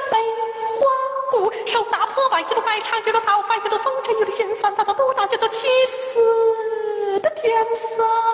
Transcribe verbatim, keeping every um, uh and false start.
悲欢故，手拿破碗，一路白肠，一路逃犯，一路风尘，一路心酸，早早都让叫做气死的天色。